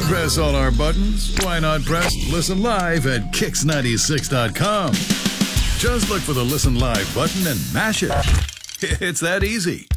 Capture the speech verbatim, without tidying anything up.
Press all our buttons. Why not press Listen Live at kicks ninety-six dot com? Just look for the Listen Live button and mash it. It's that easy.